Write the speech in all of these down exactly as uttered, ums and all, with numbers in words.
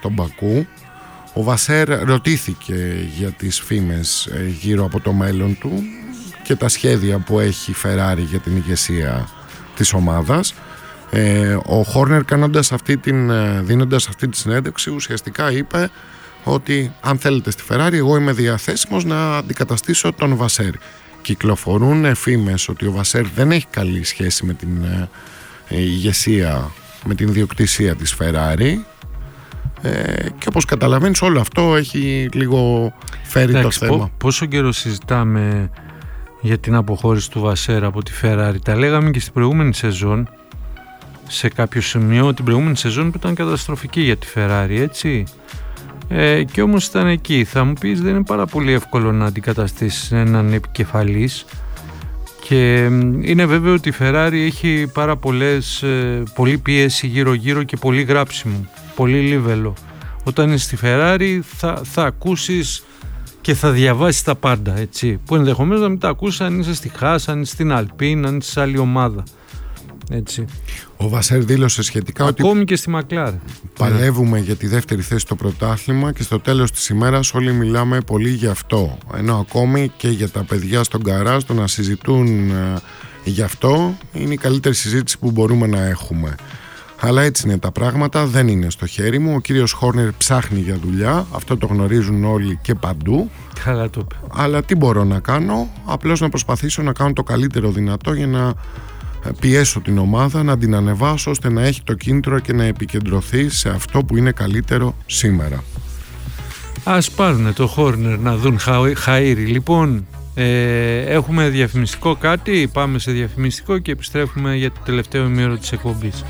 στον Μπακού. Ο Βασέρ ρωτήθηκε για τις φήμες γύρω από το μέλλον του και τα σχέδια που έχει η Ferrari για την ηγεσία της ομάδας. Ε, ο Χόρνερ κάνοντας αυτή την, δίνοντας αυτή τη συνέντευξη ουσιαστικά είπε ότι αν θέλετε στη Ferrari εγώ είμαι διαθέσιμος να αντικαταστήσω τον Βασέρ. Κυκλοφορούν φήμες ότι ο Βασέρ δεν έχει καλή σχέση με την ε, ηγεσία, με την ιδιοκτησία της Ferrari. Ε, και όπως καταλαβαίνεις όλο αυτό έχει λίγο φέρει Εντάξει, το θέμα. Πό, πόσο καιρό συζητάμε για την αποχώρηση του Βασέρ από τη Ferrari? Τα λέγαμε και στην προηγούμενη σεζόν, σε κάποιο σημείο, την προηγούμενη σεζόν που ήταν καταστροφική για τη Ferrari, έτσι. Ε, και όμως ήταν εκεί. Θα μου πεις, δεν είναι πάρα πολύ εύκολο να αντικαταστήσεις έναν επικεφαλής, και είναι βέβαιο ότι η Ferrari έχει πάρα πολλές, πολλή πίεση γύρω γύρω και πολύ γράψιμο, πολύ λίβελο. Όταν είσαι στη Ferrari θα, θα ακούσεις και θα διαβάσεις τα πάντα, έτσι, που ενδεχομένως να μην τα ακούσεις αν είσαι στη Haas, αν είσαι στην Alpine, αν είσαι σε άλλη ομάδα, έτσι. Ο Βασέρ δήλωσε σχετικά ακόμη ότι ακόμη και στη McLaren παλεύουμε για τη δεύτερη θέση στο πρωτάθλημα και στο τέλος της ημέρας όλοι μιλάμε πολύ γι' αυτό, ενώ ακόμη και για τα παιδιά στον γκαράζ το να συζητούν ε, γι' αυτό είναι η καλύτερη συζήτηση που μπορούμε να έχουμε. Αλλά έτσι είναι τα πράγματα, δεν είναι στο χέρι μου. Ο κύριος Χόρνερ ψάχνει για δουλειά, αυτό το γνωρίζουν όλοι και παντού. Καλά το είπε. Αλλά τι μπορώ να κάνω? Απλώς να προσπαθήσω να κάνω το καλύτερο δυνατό για να πιέσω την ομάδα, να την ανεβάσω ώστε να έχει το κίνητρο και να επικεντρωθεί σε αυτό που είναι καλύτερο σήμερα. Ας πάρουν το Χόρνερ να δουν χαΐρι. Λοιπόν, ε, έχουμε διαφημιστικό κάτι, πάμε σε διαφημιστικό και επιστρέφουμε για το τελευταίο ημίωρο της εκπομπής.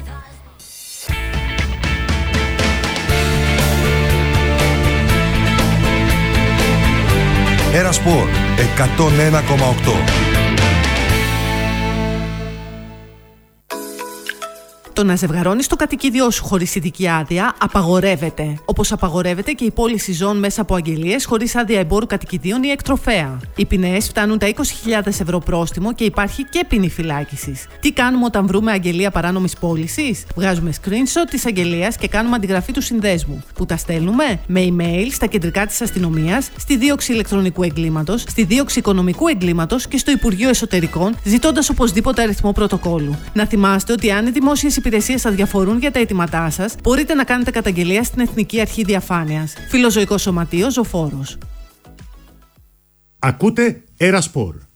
Ερασπορ εκατόν ένα κόμμα οκτώ. Το να ζευγαρώνεις το κατοικίδιό σου χωρίς ειδική άδεια απαγορεύεται. Όπως απαγορεύεται και η πώληση ζώων μέσα από αγγελίες χωρίς άδεια εμπόρου κατοικιδίων ή εκτροφέα. Οι ποινές φτάνουν τα είκοσι χιλιάδες ευρώ πρόστιμο και υπάρχει και ποινή φυλάκισης. Τι κάνουμε όταν βρούμε αγγελία παράνομης πώλησης? Βγάζουμε screenshot της αγγελίας και κάνουμε αντιγραφή του συνδέσμου. Που τα στέλνουμε με email στα κεντρικά της αστυνομίας, στη δίωξη ηλεκτρονικού εγκλήματος, στη δίωξη οικονομικού εγκλήματος και στο Υπουργείο Εσωτερικών, ζητώντας οπωσδήποτε αριθμό πρωτοκόλλου. Να θυμάστε ότι αν οι δημόσιες υπηρεσίες σας διαφορούν για τα αιτήματά σας, μπορείτε να κάνετε καταγγελία στην Εθνική Αρχή Διαφάνειας. Φιλοζωικό Σωματείο Ζωφόρος. Ακούτε Ερασπορ.